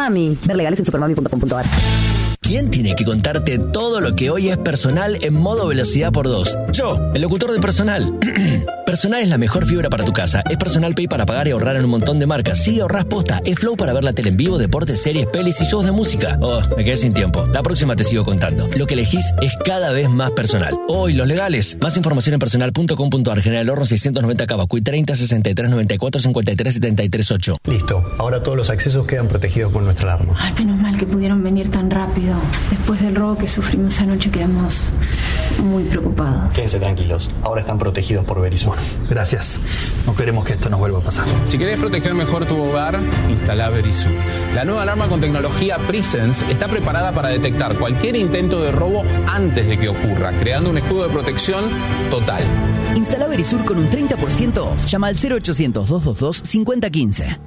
Mami, ver legales en supermami.com.ar. ¿Quién tiene que contarte todo lo que hoy es Personal en modo velocidad por 2? Yo, el locutor de Personal. Personal es la mejor fibra para tu casa. Es Personal Pay para pagar y ahorrar en un montón de marcas. Sí, ahorrás posta. Es Flow para ver la tele en vivo, deportes, series, pelis y shows de música. Oh, me quedé sin tiempo. La próxima te sigo contando. Lo que elegís es cada vez más personal. Hoy, los legales. Más información en personal.com.ar. General Horno 690 Cavacuy 30 63 94 53 73 8. Listo. Ahora todos los accesos quedan protegidos con nuestra alarma. Ay, menos mal que pudieron venir tan rápido. Después del robo que sufrimos anoche quedamos muy preocupados. Quédense tranquilos. Ahora están protegidos por Verisur. Gracias. No queremos que esto nos vuelva a pasar. Si querés proteger mejor tu hogar, instala Verisur. La nueva alarma con tecnología Presence está preparada para detectar cualquier intento de robo antes de que ocurra, creando un escudo de protección total. Instala Verisur con un 30% off. Llama al 0800-222-5015.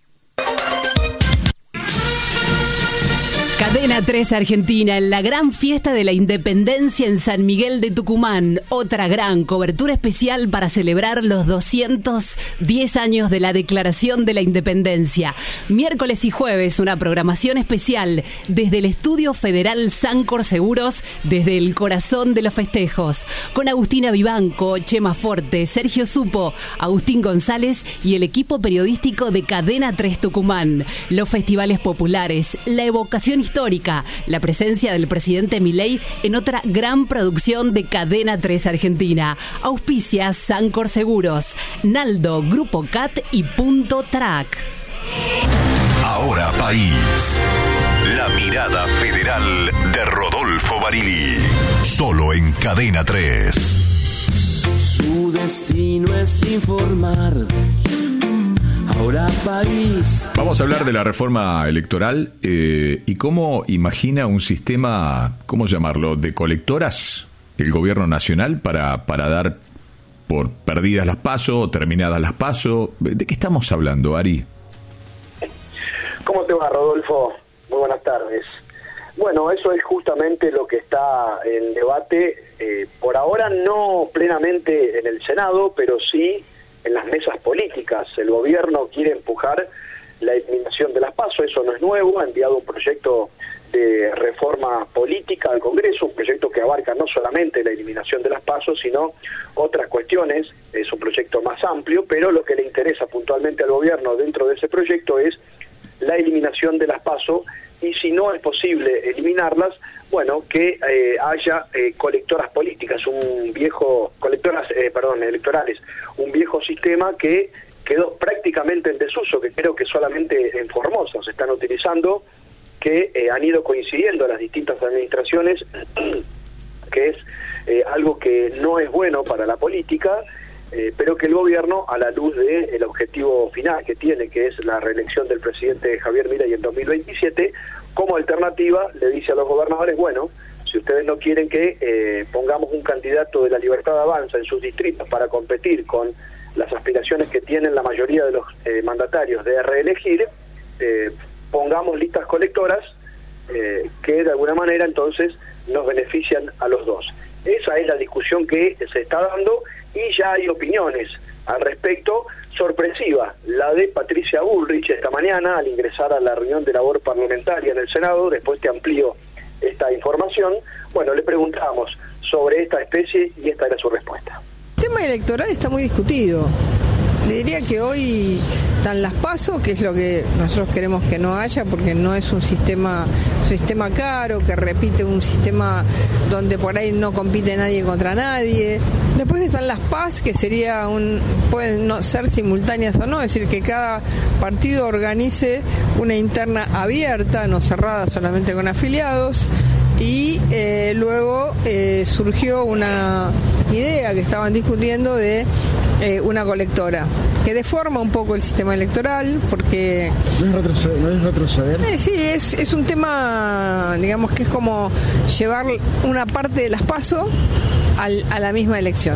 Cadena 3 Argentina, en la gran fiesta de la Independencia en San Miguel de Tucumán. Otra gran cobertura especial para celebrar los 210 años de la Declaración de la Independencia. Miércoles y jueves, una programación especial desde el Estudio Federal Sancor Seguros, desde el corazón de los festejos. Con Agustina Vivanco, Chema Forte, Sergio Supo, Agustín González y el equipo periodístico de Cadena 3 Tucumán. Los festivales populares, la evocación histórica, la presencia del presidente Milei en otra gran producción de Cadena 3 Argentina. Auspicia Sancor Seguros, Naldo, Grupo CAT y Punto Track. Ahora País. La mirada federal de Rodolfo Barili. Solo en Cadena 3. Su destino es informar. Ahora País. Vamos a hablar de la reforma electoral y cómo imagina un sistema, ¿cómo llamarlo?, de colectoras el gobierno nacional para dar por perdidas las PASO, terminadas las PASO. ¿De qué estamos hablando, Ari? ¿Cómo te va, Rodolfo? Muy buenas tardes. Bueno, eso es justamente lo que está en debate, por ahora no plenamente en el Senado, pero sí en las mesas políticas. El gobierno quiere empujar la eliminación de las PASO, eso no es nuevo, ha enviado un proyecto de reforma política al Congreso, un proyecto que abarca no solamente la eliminación de las PASO, sino otras cuestiones, es un proyecto más amplio, pero lo que le interesa puntualmente al gobierno dentro de ese proyecto es la eliminación de las PASO, y si no es posible eliminarlas, bueno, que haya colectoras políticas, electorales, un viejo sistema que quedó prácticamente en desuso, que creo que solamente en Formosa se están utilizando, que han ido coincidiendo las distintas administraciones, que es algo que no es bueno para la política, pero que el gobierno, a la luz del objetivo final que tiene, que es la reelección del presidente Javier Milei en 2027, como alternativa le dice a los gobernadores, bueno, si ustedes no quieren que pongamos un candidato de la Libertad Avanza en sus distritos para competir con las aspiraciones que tienen la mayoría de los mandatarios de reelegir, pongamos listas colectoras que de alguna manera entonces nos benefician a los dos. Esa es la discusión que se está dando, y ya hay opiniones al respecto, sorpresiva, la de Patricia Bullrich esta mañana al ingresar a la reunión de labor parlamentaria en el Senado. Después te amplío esta información. Bueno, le preguntamos sobre esta especie y esta era su respuesta. El tema electoral está muy discutido. Le diría que hoy están las PASO, que es lo que nosotros queremos que no haya, porque no es un sistema caro, que repite un sistema donde por ahí no compite nadie contra nadie. Después están las PAS, que pueden no ser simultáneas o no, es decir, que cada partido organice una interna abierta, no cerrada solamente con afiliados. Y luego surgió una idea que estaban discutiendo de una colectora, que deforma un poco el sistema electoral, porque... ¿No es retroceder? Sí, es un tema, digamos, que es como llevar una parte de las PASO a la misma elección.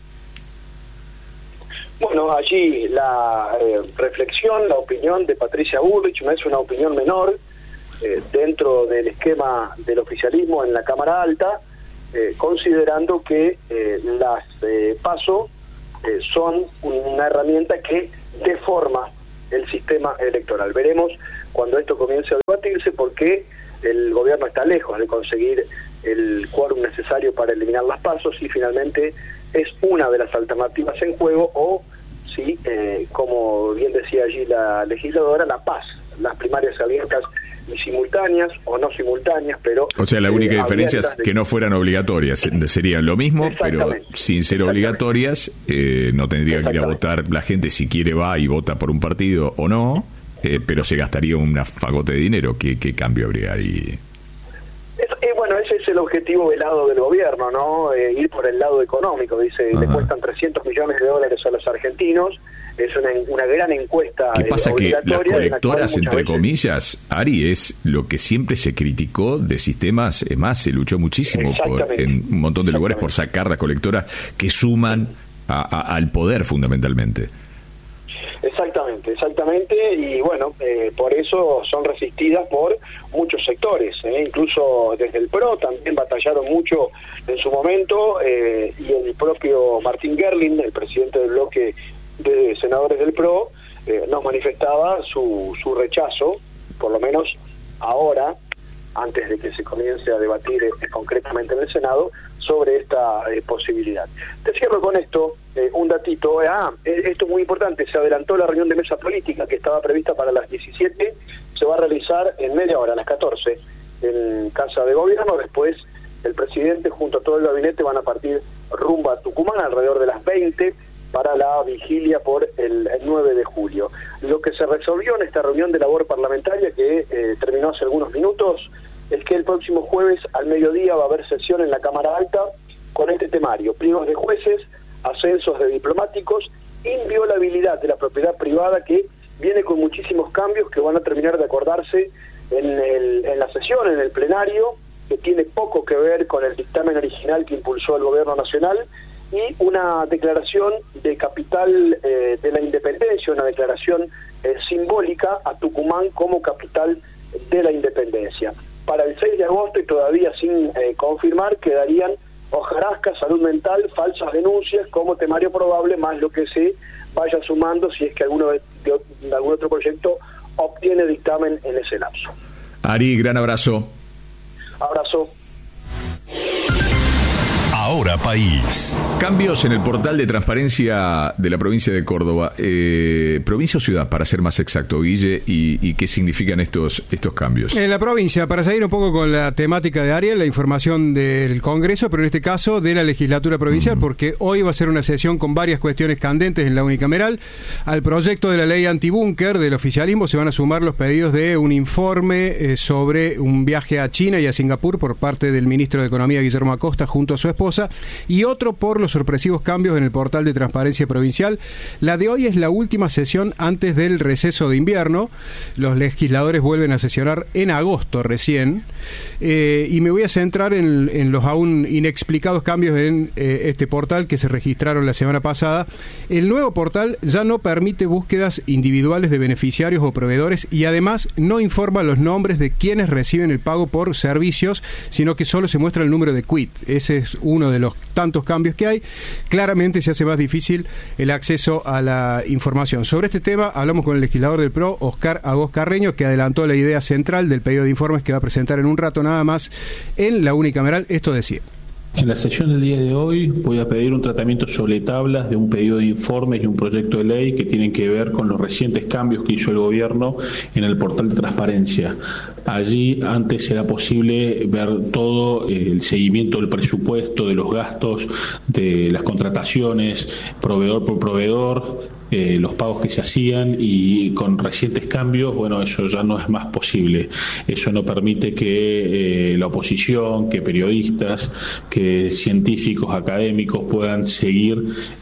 Bueno, allí la reflexión, la opinión de Patricia Bullrich no es una opinión menor, dentro del esquema del oficialismo en la Cámara Alta, considerando que las PASO son una herramienta que deforma el sistema electoral. Veremos cuando esto comience a debatirse, porque el gobierno está lejos de conseguir el quórum necesario para eliminar las PASO, si finalmente es una de las alternativas en juego, o si, como bien decía allí la legisladora, la paz, las primarias abiertas y simultáneas o no simultáneas, pero... O sea, la única diferencia es que no fueran obligatorias, serían lo mismo, pero sin ser obligatorias, no tendría que ir a votar, la gente si quiere va y vota por un partido o no, pero se gastaría un fagote de dinero. ¿Qué cambio habría ahí? Bueno, ese es el objetivo velado del gobierno, ¿no? Ir por el lado económico. Dice, le cuestan 300 millones de dólares a los argentinos. Es una gran encuesta. ¿Qué pasa? Que las colectoras, entre comillas, Ari, es lo que siempre se criticó de sistemas. Es más, se luchó muchísimo en un montón de lugares por sacar las colectoras que suman al poder, fundamentalmente. Exactamente, y bueno, por eso son resistidas por muchos sectores, incluso desde el PRO también batallaron mucho en su momento, y el propio Martín Gerling, el presidente del bloque de senadores del PRO, nos manifestaba su rechazo, por lo menos ahora, antes de que se comience a debatir concretamente en el Senado, sobre esta posibilidad. Te cierro con esto, un datito. Esto es muy importante, se adelantó la reunión de mesa política que estaba prevista para las 17, se va a realizar en media hora, a las 14, en Casa de Gobierno. Después el presidente junto a todo el gabinete van a partir rumbo a Tucumán alrededor de las 20 para la vigilia por el 9 de julio. Lo que se resolvió en esta reunión de labor parlamentaria, que terminó hace algunos minutos, es que el próximo jueves al mediodía va a haber sesión en la Cámara Alta con este temario: pliegos de jueces, ascensos de diplomáticos, inviolabilidad de la propiedad privada, que viene con muchísimos cambios que van a terminar de acordarse en la sesión, en el plenario, que tiene poco que ver con el dictamen original que impulsó el Gobierno Nacional, y una declaración de capital de la independencia, una declaración simbólica a Tucumán como capital de la independencia. Para el 6 de agosto, y todavía sin confirmar, quedarían hojarasca, salud mental, falsas denuncias como temario probable, más lo que se vaya sumando si es que algún otro proyecto obtiene dictamen en ese lapso. Ari, gran abrazo. Abrazo. Ahora País. Cambios en el portal de transparencia de la provincia de Córdoba. Provincia o ciudad, para ser más exacto, Guille, y qué significan estos cambios. En la provincia, para seguir un poco con la temática de Ariel, la información del Congreso, pero en este caso de la legislatura provincial, porque hoy va a ser una sesión con varias cuestiones candentes en la unicameral. Al proyecto de la ley antibúnker del oficialismo se van a sumar los pedidos de un informe sobre un viaje a China y a Singapur por parte del ministro de Economía, Guillermo Acosta, junto a su esposa, y otro por los sorpresivos cambios en el portal de transparencia provincial. La de hoy es la última sesión antes del receso de invierno. Los legisladores vuelven a sesionar en agosto recién, y me voy a centrar en los aún inexplicados cambios en este portal que se registraron la semana pasada. El nuevo portal ya no permite búsquedas individuales de beneficiarios o proveedores, y además no informa los nombres de quienes reciben el pago por servicios, sino que solo se muestra el número de quit. Ese es uno de los tantos cambios que hay. Claramente se hace más difícil el acceso a la información. Sobre este tema hablamos con el legislador del PRO, Oscar Agos Carreño, que adelantó la idea central del pedido de informes que va a presentar en un rato nada más en la unicameral. Esto decía: en la sesión del día de hoy voy a pedir un tratamiento sobre tablas de un pedido de informes y un proyecto de ley que tienen que ver con los recientes cambios que hizo el gobierno en el portal de transparencia. Allí antes era posible ver todo el seguimiento del presupuesto, de los gastos, de las contrataciones, proveedor por proveedor, los pagos que se hacían, y con recientes cambios, bueno, eso ya no es más posible. Eso no permite que la oposición, que periodistas, que científicos, académicos puedan seguir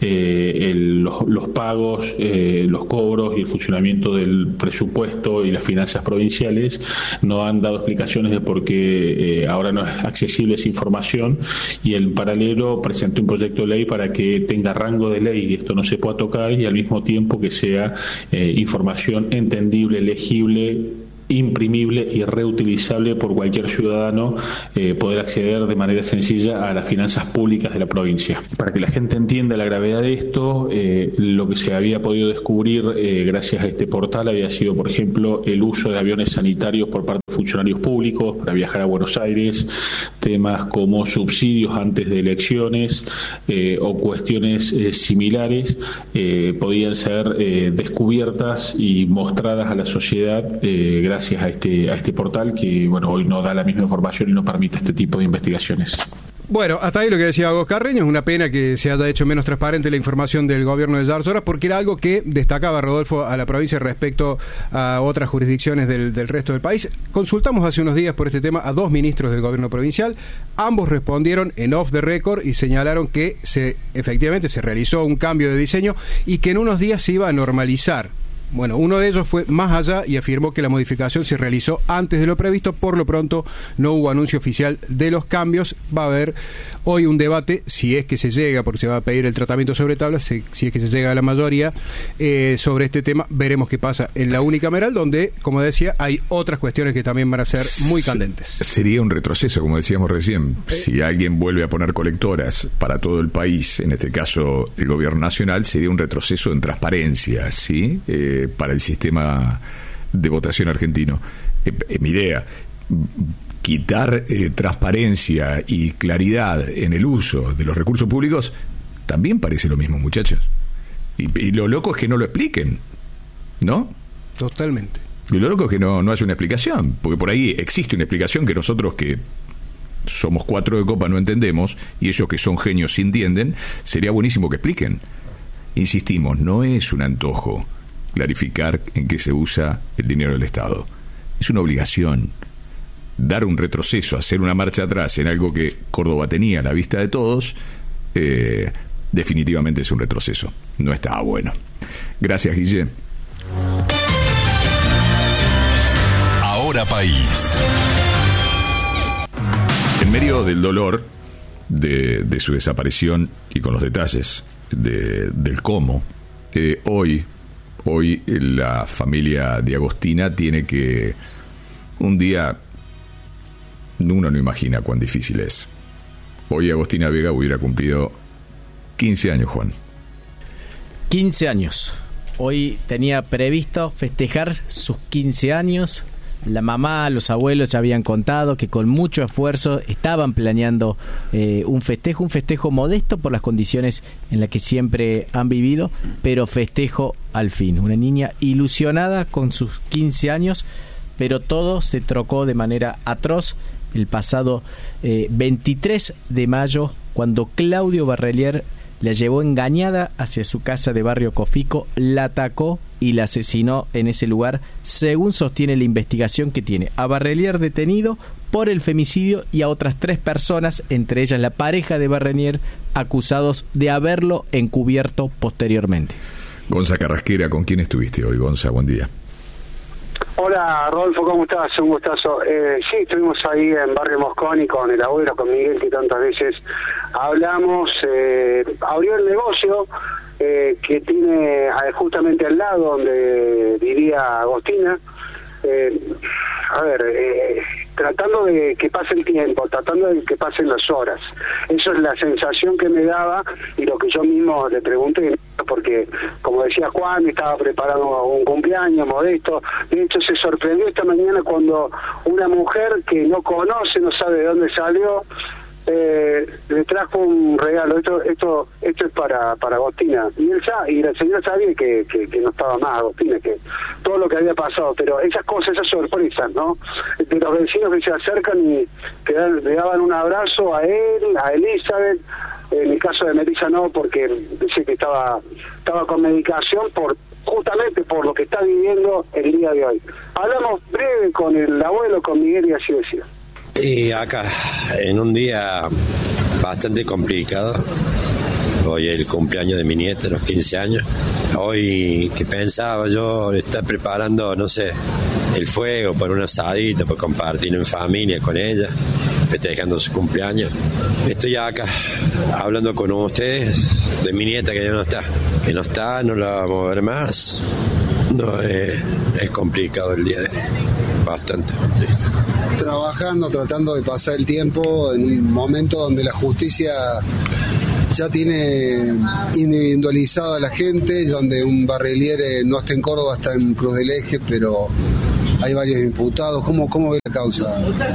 los pagos, los cobros y el funcionamiento del presupuesto y las finanzas provinciales. No han dado explicaciones de por qué ahora no es accesible esa información, y en paralelo presenté un proyecto de ley para que tenga rango de ley y esto no se pueda tocar, y al mismo tiempo que sea información entendible, legible imprimible y reutilizable por cualquier ciudadano, poder acceder de manera sencilla a las finanzas públicas de la provincia. Para que la gente entienda la gravedad de esto, lo que se había podido descubrir gracias a este portal había sido, por ejemplo, el uso de aviones sanitarios por parte de funcionarios públicos para viajar a Buenos Aires, temas como subsidios antes de elecciones o cuestiones similares podían ser descubiertas y mostradas a la sociedad gracias a este portal que hoy no da la misma información y no permite este tipo de investigaciones. Bueno, hasta ahí lo que decía Agos Carreño. Es una pena que se haya hecho menos transparente la información del gobierno de Zarzoras, porque era algo que destacaba Rodolfo a la provincia respecto a otras jurisdicciones del resto del país. Consultamos hace unos días por este tema a 2 ministros del gobierno provincial. Ambos respondieron en off the record y señalaron que efectivamente se realizó un cambio de diseño y que en unos días se iba a normalizar. Bueno, uno de ellos fue más allá y afirmó que la modificación se realizó antes de lo previsto. Por lo pronto no hubo anuncio oficial de los cambios. Va a haber hoy un debate, si es que se llega, porque se va a pedir el tratamiento sobre tablas, si es que se llega a la mayoría sobre este tema. Veremos qué pasa en la unicameral, donde, como decía, hay otras cuestiones que también van a ser muy candentes. Sería un retroceso, como decíamos recién. Si alguien vuelve a poner colectoras para todo el país, en este caso el gobierno nacional, sería un retroceso en transparencia, ¿sí? Para el sistema de votación argentino. Mi idea, quitar transparencia y claridad en el uso de los recursos públicos también parece lo mismo, muchachos. Y lo loco es que no lo expliquen, ¿no? Totalmente. Y lo loco es que no haya una explicación, porque por ahí existe una explicación que nosotros que somos 4 de copa no entendemos, y ellos que son genios sí entienden. Sería buenísimo que expliquen. Insistimos, no es un antojo clarificar en qué se usa el dinero del Estado. Es una obligación. Dar un retroceso, hacer una marcha atrás en algo que Córdoba tenía a la vista de todos, definitivamente es un retroceso. No está bueno. Gracias, Guille. Ahora País. En medio del dolor de su desaparición y con los detalles del cómo, hoy la familia de Agostina tiene que... Un día uno no imagina cuán difícil es. Hoy Agostina Vega hubiera cumplido 15 años, Juan. 15 años. Hoy tenía previsto festejar sus 15 años. La mamá, los abuelos ya habían contado que con mucho esfuerzo estaban planeando un festejo modesto por las condiciones en las que siempre han vivido, pero festejo al fin. Una niña ilusionada con sus 15 años, pero todo se trocó de manera atroz el pasado 23 de mayo, cuando Claudio Barrelier la llevó engañada hacia su casa de Barrio Cofico, la atacó y la asesinó en ese lugar, según sostiene la investigación que tiene a Barrelier detenido por el femicidio y a otras 3 personas, entre ellas la pareja de Barrelier, acusados de haberlo encubierto posteriormente. Gonza Carrasquera, ¿con quién estuviste hoy, Gonza? Buen día. Hola, Rodolfo, ¿cómo estás? Un gustazo. Sí, estuvimos ahí en Barrio Mosconi con el abuelo, con Miguel, que tantas veces hablamos. Abrió el negocio que tiene justamente al lado donde vivía Agostina. Tratando de que pase el tiempo, tratando de que pasen las horas. Eso es la sensación que me daba y lo que yo mismo le pregunté, porque como decía Juan, estaba preparando un cumpleaños modesto. De hecho, se sorprendió esta mañana cuando una mujer que no conoce, no sabe de dónde salió, le trajo un regalo. Esto es para Agostina, y la señora sabía que no estaba más Agostina, que todo lo que había pasado, pero esas cosas, esas sorpresas, ¿no? De los vecinos que se acercan y que le daban un abrazo a él, a Elizabeth. En el caso de Melissa no, porque decía que estaba con medicación justamente por lo que está viviendo el día de hoy. Hablamos breve con el abuelo, con Miguel, y así decía. Y acá, en un día bastante complicado, hoy es el cumpleaños de mi nieta, los 15 años. Hoy que pensaba yo estar preparando, no sé, el fuego para un asadito, para compartir en familia con ella, festejando su cumpleaños. Estoy acá hablando con ustedes de mi nieta que ya no está, no la vamos a ver más. No, es complicado el día de hoy. bastante. Trabajando, tratando de pasar el tiempo en un momento donde la justicia ya tiene individualizada a la gente, donde un Barreliere no está en Córdoba, está en Cruz del Eje, pero hay varios imputados. ¿Cómo ve la causa?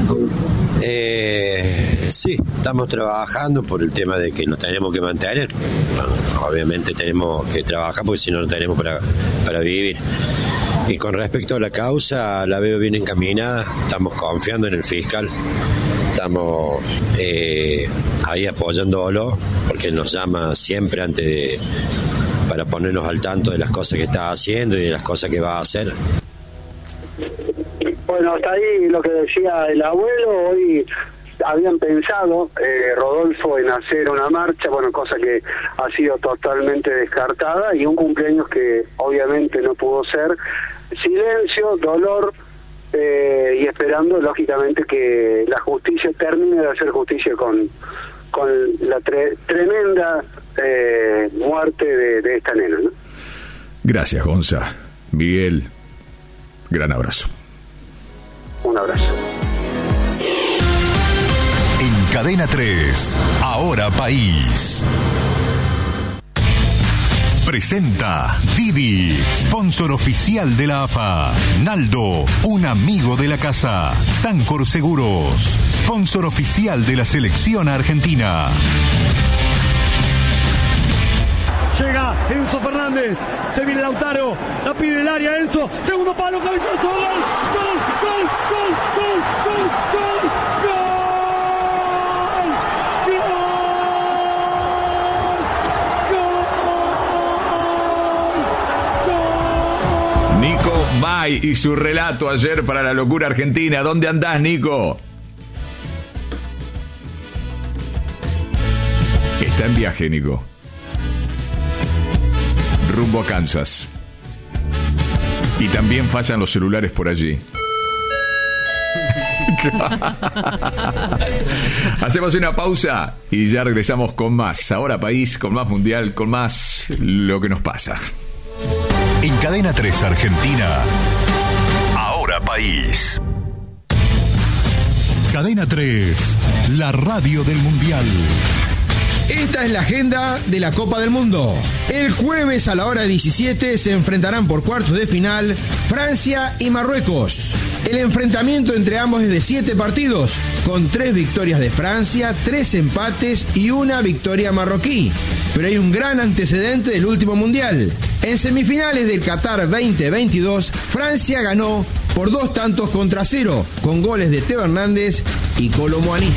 Sí, estamos trabajando por el tema de que nos tenemos que mantener. Bueno, obviamente tenemos que trabajar porque si no, no tenemos para vivir. Y con respecto a la causa, la veo bien encaminada, estamos confiando en el fiscal, estamos ahí apoyándolo, porque nos llama siempre para ponernos al tanto de las cosas que está haciendo y de las cosas que va a hacer. Bueno, hasta ahí lo que decía el abuelo. Hoy habían pensado, Rodolfo, en hacer una marcha, bueno, cosa que ha sido totalmente descartada, y un cumpleaños que obviamente no pudo ser. Silencio, dolor, y esperando lógicamente que la justicia termine de hacer justicia con la tremenda muerte de esta nena, ¿no? Gracias, Gonza. Miguel, gran abrazo. Un abrazo. En Cadena 3, Ahora País. Presenta Didi, sponsor oficial de la AFA. Naldo, un amigo de la casa. Sancor Seguros, sponsor oficial de la selección argentina. Llega Enzo Fernández, se viene Lautaro, la pide el área Enzo, segundo palo, cabezazo, gol, gol, gol, gol, gol, gol, gol, gol. Nico May y su relato ayer para La Locura Argentina. ¿Dónde andás, Nico? Está en viaje, Nico. Rumbo a Kansas. Y también fallan los celulares por allí. Hacemos una pausa y ya regresamos con más. Ahora País, con más Mundial, con más lo que nos pasa. En Cadena 3 Argentina, Ahora País. Cadena 3, la radio del Mundial. Esta es la agenda de la Copa del Mundo. El jueves a la hora 17 se enfrentarán por cuartos de final Francia y Marruecos. El enfrentamiento entre ambos es de 7 partidos, con 3 victorias de Francia, 3 empates y 1 victoria marroquí. Pero hay un gran antecedente del último mundial. En semifinales del Qatar 2022, Francia ganó por 2-0 con goles de Teo Hernández y Kolo Muani.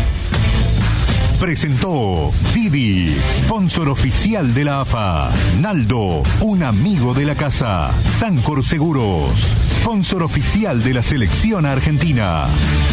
Presentó Didi, sponsor oficial de la AFA. Naldo, un amigo de la casa. Sancor Seguros, sponsor oficial de la selección argentina.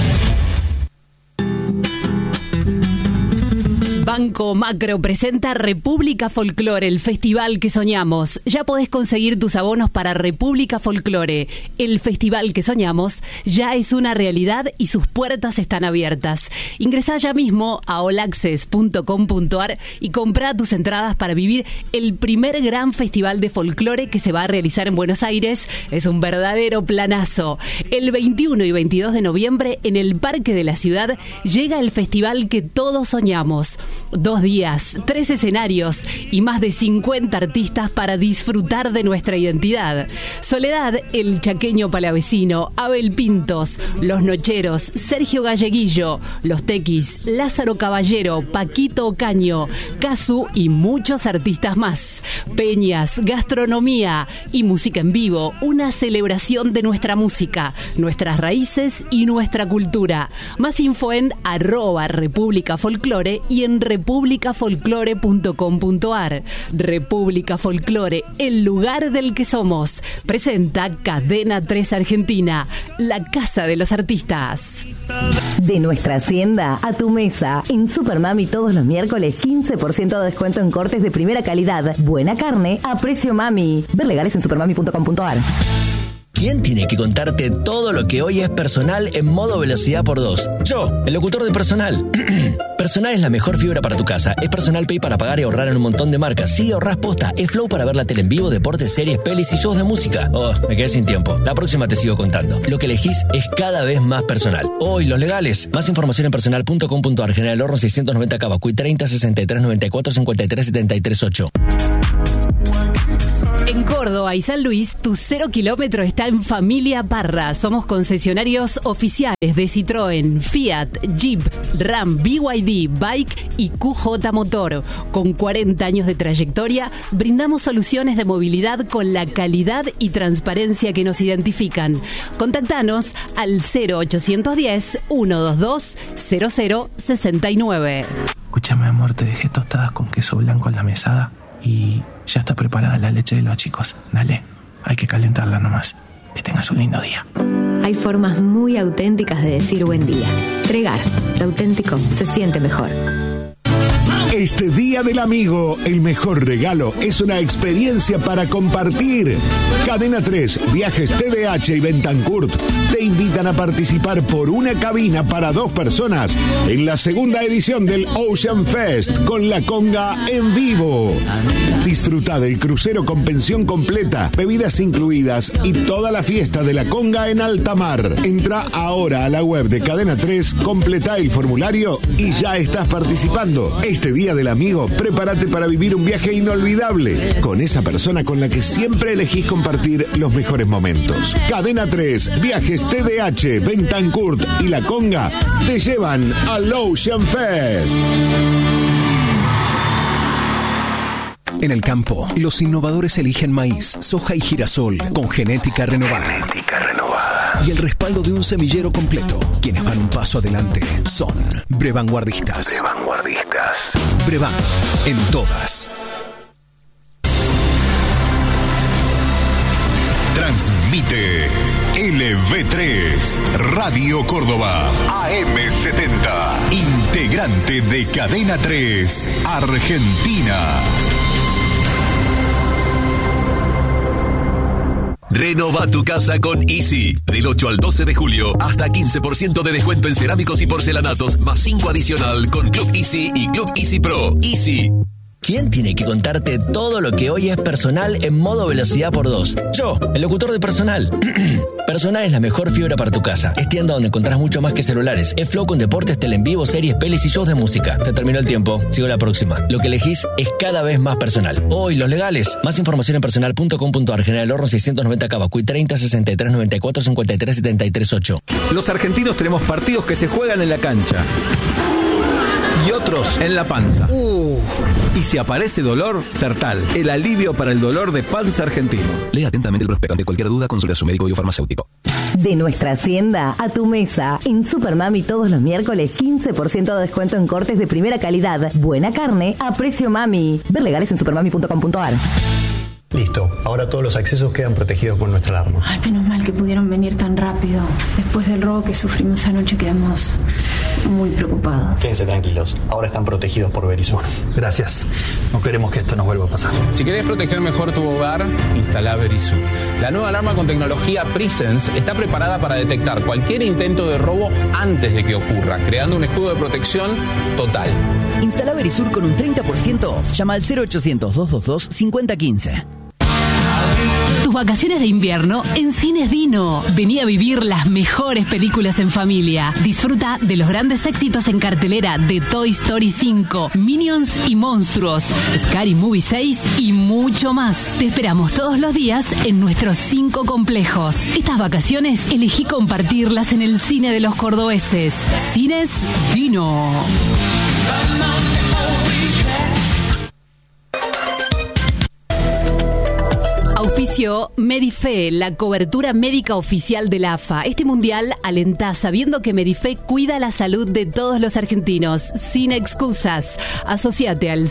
Banco Macro presenta República Folklore, el festival que soñamos. Ya podés conseguir tus abonos para República Folklore. El festival que soñamos ya es una realidad y sus puertas están abiertas. Ingresá ya mismo a allaccess.com.ar y comprá tus entradas para vivir el primer gran festival de folclore que se va a realizar en Buenos Aires. Es un verdadero planazo. El 21 y 22 de noviembre en el Parque de la Ciudad llega el festival que todos soñamos. 2 días, 3 escenarios y más de 50 artistas para disfrutar de nuestra identidad. Soledad, el chaqueño palavecino, Abel Pintos, Los Nocheros, Sergio Galleguillo, Los Tequis, Lázaro Caballero, Paquito Ocaño, Casu y muchos artistas más. Peñas, gastronomía y música en vivo, una celebración de nuestra música, nuestras raíces y nuestra cultura. Más info en @República Folklore y en republicafolklore.com.ar. República Folklore, el lugar del que somos. Presenta Cadena 3 Argentina, la casa de los artistas. De nuestra hacienda a tu mesa. En Supermami todos los miércoles 15% de descuento en cortes de primera calidad. Buena carne a precio mami. Ver legales en supermami.com.ar. ¿Quién tiene que contarte todo lo que hoy es personal en modo velocidad por 2? Yo, el locutor de Personal. Personal es la mejor fibra para tu casa. Es Personal Pay para pagar y ahorrar en un montón de marcas. Sí, ahorrás posta. Es Flow para ver la tele en vivo, deportes, series, pelis y shows de música. Oh, me quedé sin tiempo. La próxima te sigo contando. Lo que elegís es cada vez más personal. Oh, y los legales. Más información en personal.com.ar. General Horno 690 Cabacuy 30 63 94 53 73 8. En Córdoba y San Luis, tu 0 kilómetro está en Familia Parra. Somos concesionarios oficiales de Citroën, Fiat, Jeep, Ram, BYD, Bike y QJ Motor. Con 40 años de trayectoria, brindamos soluciones de movilidad con la calidad y transparencia que nos identifican. Contactanos al 0810-122-0069. Escúchame, amor, te dejé tostadas con queso blanco en la mesada y ya está preparada la leche de los chicos. Dale, hay que calentarla nomás. Que tengas un lindo día. Hay formas muy auténticas de decir buen día. Regar, lo auténtico se siente mejor. Este Día del Amigo, el mejor regalo es una experiencia para compartir. Cadena 3, Viajes TDH y Bentancurt te invitan a participar por una cabina para 2 personas en la segunda edición del Ocean Fest con la conga en vivo. Disfruta del crucero con pensión completa, bebidas incluidas y toda la fiesta de la conga en alta mar. Entra ahora a la web de Cadena 3, completa el formulario y ya estás participando. Este Día del Amigo, prepárate para vivir un viaje inolvidable con esa persona con la que siempre elegís compartir los mejores momentos. Cadena 3, Viajes TDH, Bentancurt y La Conga te llevan al Ocean Fest. En el campo, los innovadores eligen maíz, soja y girasol con genética renovada. Y el respaldo de un semillero completo. Quienes van un paso adelante son Brevanguardistas. Brevan, en todas. Transmite LV3 Radio Córdoba AM70. Integrante de Cadena 3 Argentina. Renova tu casa con Easy. Del 8 al 12 de julio, hasta 15% de descuento en cerámicos y porcelanatos, más 5 adicional con Club Easy y Club Easy Pro. Easy. ¿Quién tiene que contarte todo lo que hoy es personal en modo velocidad por 2? Yo, el locutor de Personal. Personal es la mejor fibra para tu casa. Es tienda donde encontrás mucho más que celulares. Es Flow con deportes, tele en vivo, series, pelis y shows de música. Te terminó el tiempo. Sigo la próxima. Lo que elegís es cada vez más personal. Oh, y los legales. Más información en personal.com.ar. General Horno 690 Cabacuy 30 63 94 53 73 8. Los argentinos tenemos partidos que se juegan en la cancha y otros en la panza. Y si aparece dolor, Sertal, el alivio para el dolor de panza argentino. Lea atentamente el prospecto. Ante cualquier duda, consulte a su médico biofarmacéutico. De nuestra hacienda a tu mesa. En Supermami todos los miércoles 15% de descuento en cortes de primera calidad. Buena carne a precio mami. Ver legales en supermami.com.ar. Listo, ahora todos los accesos quedan protegidos con nuestra alarma. Ay, menos mal que pudieron venir tan rápido. Después del robo que sufrimos anoche quedamos muy preocupados. Quédense tranquilos, ahora están protegidos por Verisur. Gracias. No queremos que esto nos vuelva a pasar. Si querés proteger mejor tu hogar, instala Verisur. La nueva alarma con tecnología Presence está preparada para detectar cualquier intento de robo antes de que ocurra, creando un escudo de protección total. Instala Verisur con un 30% off. Llama al 0800-222-5015. Tus vacaciones de invierno en Cines Dino. Vení a vivir las mejores películas en familia. Disfruta de los grandes éxitos en cartelera de Toy Story 5, Minions y Monstruos, Scary Movie 6 y mucho más. Te esperamos todos los días en nuestros 5 complejos. Estas vacaciones elegí compartirlas en el cine de los cordobeses. Cines Dino. Auspicio Medife, la cobertura médica oficial de la AFA. Este mundial alentá sabiendo que Medife cuida la salud de todos los argentinos, sin excusas. Asociate al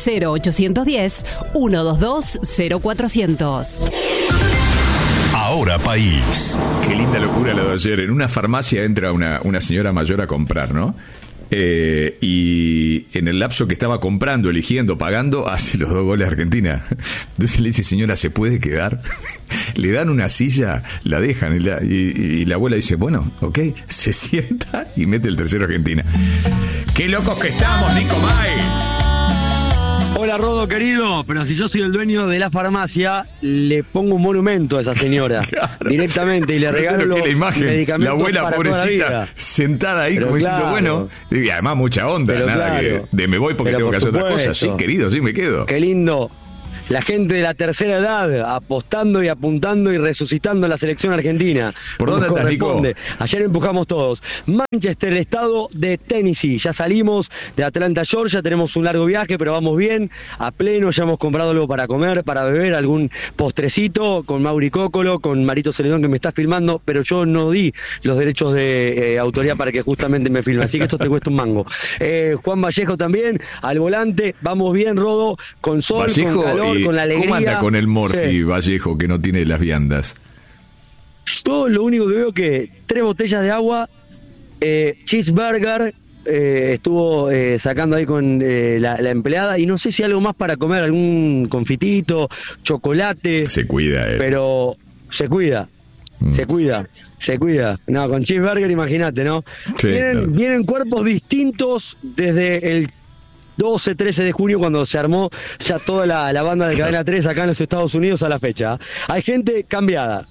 0810-122-0400. Ahora País. Qué linda locura lo de ayer. En una farmacia entra una señora mayor a comprar, ¿no? y en el lapso que estaba comprando, eligiendo, pagando, hace los 2 goles de Argentina. Entonces le dice, señora, ¿se puede quedar? Le dan una silla, la dejan y la abuela dice, bueno, ok, se sienta y mete el tercero Argentina. ¡Qué locos que estamos, Nico May! Hola, Rodo, querido, pero si yo soy el dueño de la farmacia, le pongo un monumento a esa señora, claro, directamente, y le regalo los medicamentos. La abuela para pobrecita sentada ahí, pero como diciendo, claro, bueno, y además mucha onda, pero nada, claro, que me voy porque tengo que hacer otra cosa. Sí, querido, sí, me quedo. Qué lindo. La gente de la tercera edad apostando y apuntando y resucitando la selección argentina. ¿Por dónde estás, Nico? Ayer empujamos todos. Manchester, el estado de Tennessee. Ya salimos de Atlanta, Georgia. Tenemos un largo viaje, pero vamos bien, a pleno. Ya hemos comprado algo para comer, para beber, algún postrecito con Mauri Cócolo, con Marito Celedón, que me está filmando, pero yo no di los derechos de autoría para que justamente me filme. Así que esto te cuesta un mango. Juan Vallejo también, al volante. Vamos bien, Rodo, con sol, Vallejo, con calor, con la alegría. ¿Cómo anda con el Morphy, sí, Vallejo, que no tiene las viandas? Yo lo único que veo que 3 botellas de agua, cheeseburger, estuvo sacando ahí con la empleada, y no sé si algo más para comer, algún confitito, chocolate. Se cuida, pero se cuida, se cuida. No, con cheeseburger, imagínate, ¿no? Sí, vienen cuerpos distintos desde el 12, 13 de junio, cuando se armó ya toda la banda de Cadena 3 acá en los Estados Unidos a la fecha. Hay gente cambiada.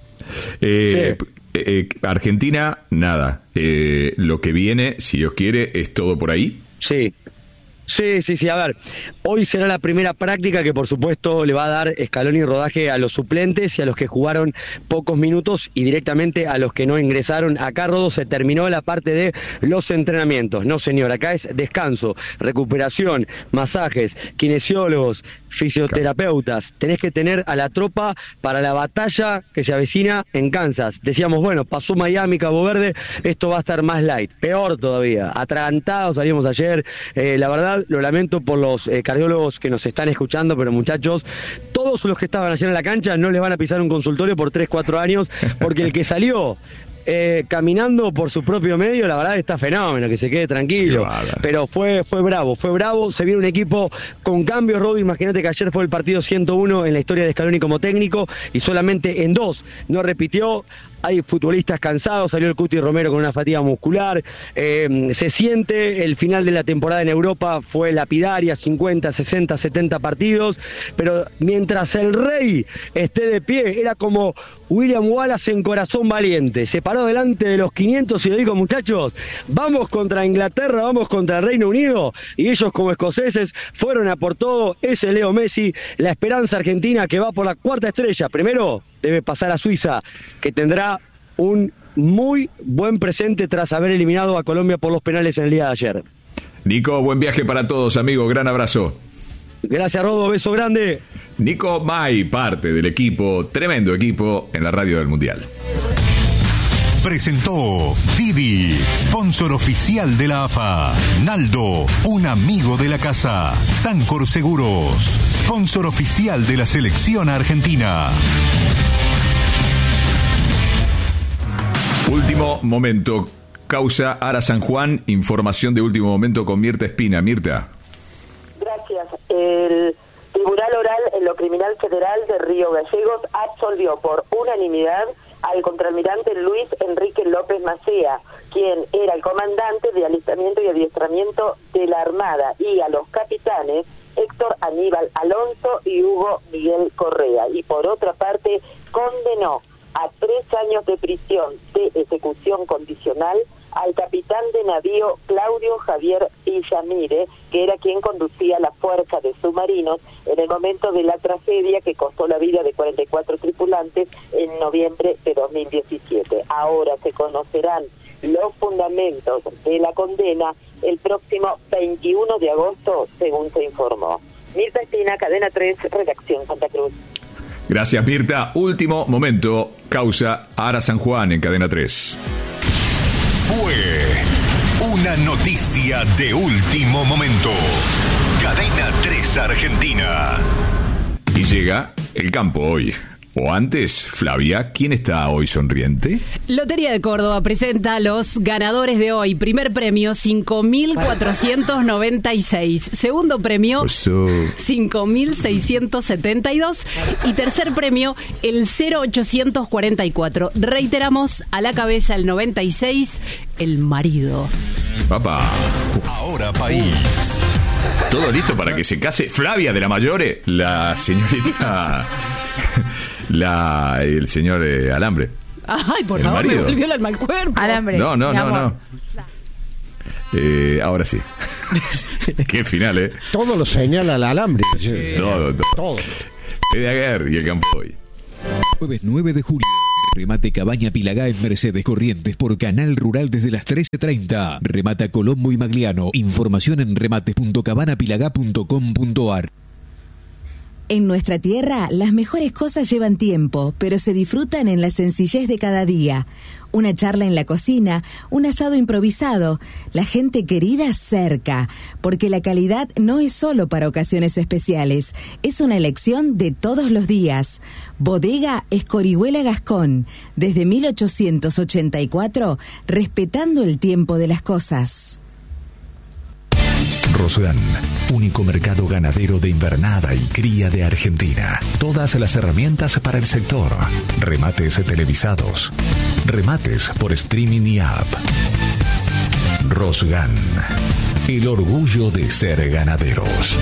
Sí. Argentina, nada. Lo que viene, si Dios quiere, es todo por ahí. Sí. Sí, a ver, hoy será la primera práctica que por supuesto le va a dar Scaloni rodaje a los suplentes y a los que jugaron pocos minutos y directamente a los que no ingresaron. Acá, Rodo, se terminó la parte de los entrenamientos. No, señor, acá es descanso, recuperación, masajes, kinesiólogos, fisioterapeutas. Tenés que tener a la tropa para la batalla que se avecina en Kansas. Decíamos, bueno, pasó Miami, Cabo Verde, esto va a estar más light, peor todavía. Atragantados salimos ayer, la verdad, lo lamento por los cardiólogos que nos están escuchando, pero muchachos, todos los que estaban ayer en la cancha no les van a pisar un consultorio por 3-4 años, porque el que salió caminando por su propio medio, la verdad está fenómeno, que se quede tranquilo, pero fue bravo, se viene un equipo con cambios, Rodo. Imagínate que ayer fue el partido 101 en la historia de Scaloni como técnico y solamente en 2 no repitió. Hay futbolistas cansados, salió el Cuti Romero con una fatiga muscular, se siente, el final de la temporada en Europa fue lapidaria, 50, 60, 70 partidos, pero mientras el Rey esté de pie, era como William Wallace en Corazón Valiente, se paró delante de los 500 y le dijo, muchachos, vamos contra Inglaterra, vamos contra el Reino Unido, y ellos como escoceses fueron a por todo. Ese Leo Messi, la esperanza argentina que va por la 4ª estrella. Primero debe pasar a Suiza, que tendrá un muy buen presente tras haber eliminado a Colombia por los penales en el día de ayer. Nico, buen viaje para todos, amigo, gran abrazo. Gracias, Rodo, beso grande. Nico May, parte del equipo, tremendo equipo en la radio del Mundial. Presentó Didi, sponsor oficial de la AFA. Naldo, un amigo de la casa. Sancor Seguros, sponsor oficial de la selección argentina. Último momento, causa Ara San Juan, información de último momento con Mirta Espina. Mirta. Gracias. El Tribunal Oral en lo Criminal Federal de Río Gallegos absolvió por unanimidad al contraalmirante Luis Enrique López Macea, quien era el comandante de alistamiento y adiestramiento de la Armada, y a los capitanes Héctor Aníbal Alonso y Hugo Miguel Correa. Y por otra parte, condenó a 3 años de prisión de ejecución condicional al capitán de navío Claudio Javier Villamire, que era quien conducía la fuerza de submarinos en el momento de la tragedia que costó la vida de 44 tripulantes en noviembre de 2017. Ahora se conocerán los fundamentos de la condena el próximo 21 de agosto, según se informó. Mirta Espina, Cadena 3, Redacción Santa Cruz. Gracias, Mirta. Último momento, causa Ara San Juan en Cadena 3. Fue una noticia de último momento. Cadena 3 Argentina. Y llega el campo hoy. O antes, Flavia, ¿quién está hoy sonriente? Lotería de Córdoba presenta a los ganadores de hoy. Primer premio, 5.496. Segundo premio, 5.672. Y tercer premio, el 0.844. Reiteramos, a la cabeza el 96, el marido. Papá. Ahora país. Todo listo para que se case Flavia de la Mayore, la señorita... el señor Alambre. Ay, por el favor, marido. me volvió el alma al cuerpo. Alambre. No. Ahora sí. Qué final, Todo lo señala el alambre. Todo. Fede Aguer y el campo hoy. Jueves 9 de julio. Remate Cabaña Pilagá en Mercedes Corrientes por Canal Rural desde las 13:30. Remata Colombo y Magliano. Información en remates.cabanapilagá.com.ar. En nuestra tierra, las mejores cosas llevan tiempo, pero se disfrutan en la sencillez de cada día. Una charla en la cocina, un asado improvisado, la gente querida cerca, porque la calidad no es solo para ocasiones especiales, es una elección de todos los días. Bodega Escorihuela Gascón, desde 1884, respetando el tiempo de las cosas. Rosgan, único mercado ganadero de invernada y cría de Argentina. Todas las herramientas para el sector. Remates televisados. Remates por streaming y app. Rosgan, el orgullo de ser ganaderos.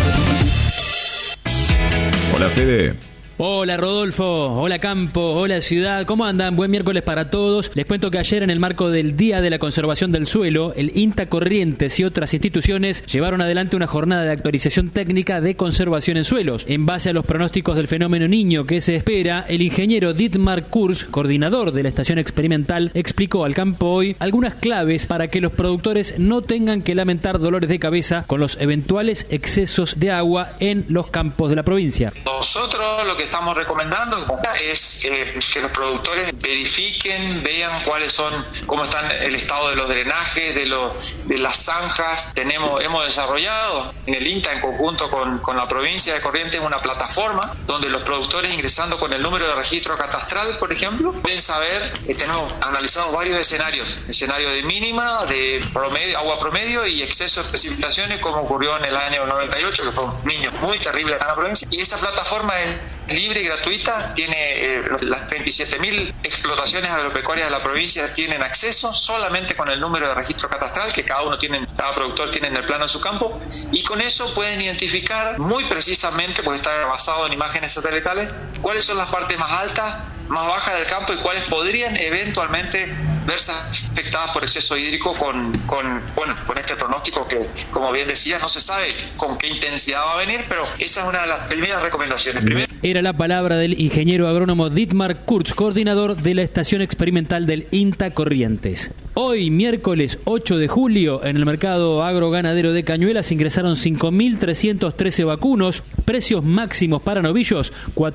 Hola, Fede. Hola Rodolfo, hola Campo, hola Ciudad, ¿cómo andan? Buen miércoles para todos. Les cuento que ayer en el marco del Día de la Conservación del Suelo, el INTA Corrientes y otras instituciones llevaron adelante una jornada de actualización técnica de conservación en suelos. En base a los pronósticos del fenómeno Niño que se espera, el ingeniero Dietmar Kurz, coordinador de la estación experimental, explicó al Campo Hoy algunas claves para que los productores no tengan que lamentar dolores de cabeza con los eventuales excesos de agua en los campos de la provincia. Nosotros lo que estamos recomendando es que los productores verifiquen, vean cómo están el estado de los drenajes, de las zanjas. Hemos desarrollado en el INTA en conjunto con la provincia de Corrientes una plataforma donde los productores ingresando con el número de registro catastral, por ejemplo, pueden saber, tenemos analizado varios escenarios, escenario de mínima, de promedio, agua promedio y exceso de precipitaciones como ocurrió en el año 98, que fue un niño muy terrible acá en la provincia. Y esa plataforma es libre y gratuita, tiene las 37.000 explotaciones agropecuarias de la provincia tienen acceso solamente con el número de registro catastral que cada productor tiene en el plano de su campo, y con eso pueden identificar muy precisamente, porque está basado en imágenes satelitales, cuáles son las partes más altas, más bajas del campo y cuáles podrían eventualmente verse afectadas por exceso hídrico con este pronóstico que, como bien decía, no se sabe con qué intensidad va a venir, pero esa es una de las primeras recomendaciones. Era la palabra del ingeniero agrónomo Dietmar Kurz, coordinador de la estación experimental del INTA Corrientes. Hoy, miércoles 8 de julio, en el mercado agroganadero de Cañuelas ingresaron 5.313 vacunos, precios máximos para novillos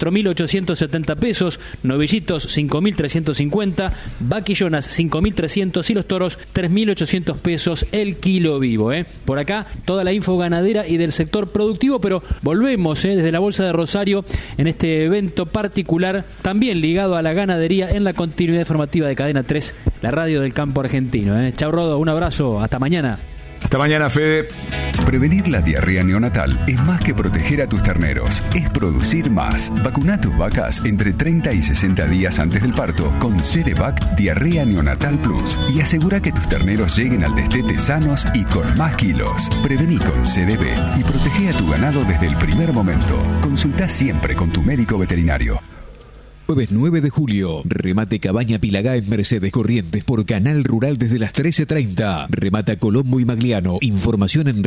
4.870 pesos, novillitos 5.350, vaquillonas 5.300 y los toros 3.800 pesos el kilo vivo. Por acá toda la info ganadera y del sector productivo, pero volvemos desde la Bolsa de Rosario en este evento particular, también ligado a la ganadería en la continuidad informativa de Cadena 3, la radio del campo argentino. Chau Rodo, un abrazo, hasta mañana. Hasta mañana, Fede. Prevenir la diarrea neonatal es más que proteger a tus terneros, es producir más. Vacuna a tus vacas entre 30 y 60 días antes del parto con Cerevac Diarrea Neonatal Plus y asegura que tus terneros lleguen al destete sanos y con más kilos. Prevení con CDB y protege a tu ganado desde el primer momento. Consulta siempre con tu médico veterinario. Jueves 9 de julio, remate Cabaña Pilagá en Mercedes Corrientes por Canal Rural desde las 13:30. Remata Colombo y Magliano. Información en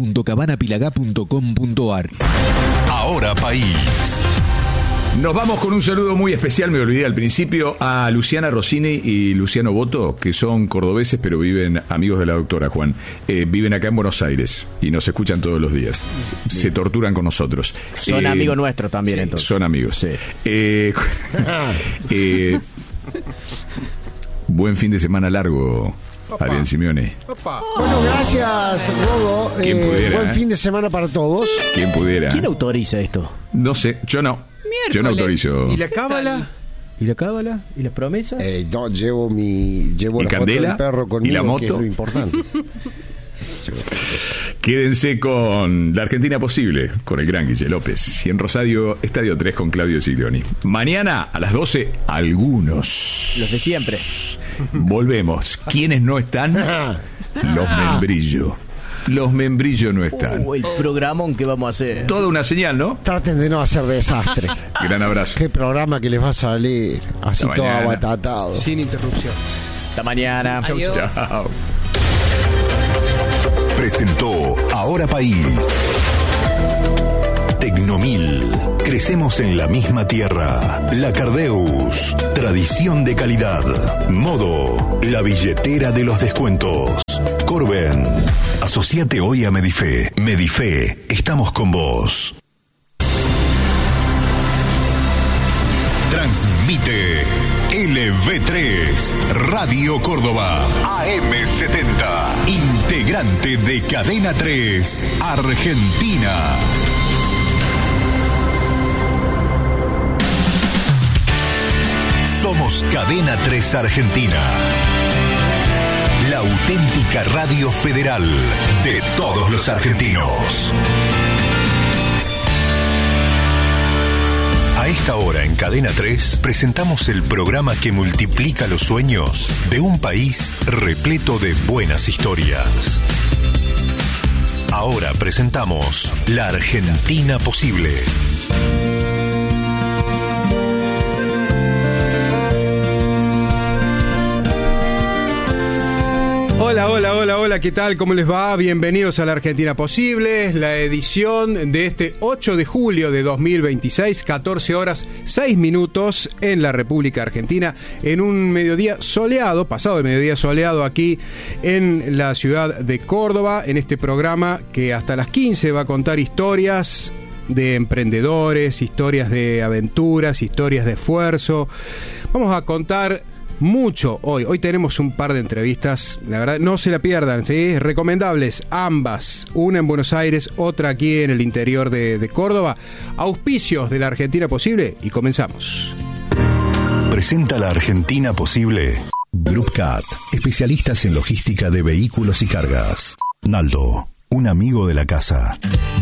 remates.cabanapilagá.com.ar. Ahora país. Nos vamos con un saludo muy especial, me olvidé al principio, a Luciana Rossini y Luciano Boto, que son cordobeses, pero viven, amigos de la doctora Juan, viven acá en Buenos Aires y nos escuchan todos los días. Se torturan con nosotros. Son amigos nuestros también, sí, entonces. Son amigos. Sí. Buen fin de semana largo, Adrián Simeone. Bueno, gracias, Rodo. ¿Quién pudiera, buen fin de semana para todos. ¿Quién pudiera? ¿Quién autoriza esto? No sé, yo no. Yo no autorizo. ¿Y la cábala? ¿Y la cábala? ¿Y las promesas? No, llevo la candela? foto del perro conmigo, ¿Y la moto? que es lo importante. Quédense con La Argentina Posible, con el gran Guille López. Y en Rosario, Estadio 3 con Claudio Siglioni. Mañana a las 12, algunos. Los de siempre. Volvemos. ¿Quiénes no están? Los Membrillo. Los Membrillo no están. El programón que vamos a hacer. Toda una señal, ¿no? Traten de no hacer desastre. Gran abrazo. Qué programa que les va a salir. Así todo abatatado. Sin interrupción. Hasta mañana. Adiós. Chao. Presentó Ahora País. Tecnomil. Crecemos en la misma tierra. La Cardeus. Tradición de calidad. Modo. La billetera de los descuentos. Corben. Asociate hoy a Medife. Medife. Estamos con vos. Transmite LV3 Radio Córdoba AM70, integrante de Cadena 3 Argentina. Somos Cadena 3 Argentina, la auténtica radio federal de todos los argentinos. A esta hora en Cadena 3 presentamos el programa que multiplica los sueños de un país repleto de buenas historias. Ahora presentamos La Argentina Posible. Hola, ¿qué tal? ¿Cómo les va? Bienvenidos a La Argentina Posible, la edición de este 8 de julio de 2026, 14 horas 6 minutos en la República Argentina, en un mediodía soleado, pasado de mediodía soleado aquí en la ciudad de Córdoba, en este programa que hasta las 15 va a contar historias de emprendedores, historias de aventuras, historias de esfuerzo. Vamos a contar mucho hoy. Hoy tenemos un par de entrevistas, la verdad, no se la pierdan, ¿sí? Recomendables, ambas. Una en Buenos Aires, otra aquí en el interior de Córdoba. Auspicios de La Argentina Posible y comenzamos. Presenta La Argentina Posible. Group Cat, especialistas en logística de vehículos y cargas. Naldo, un amigo de la casa.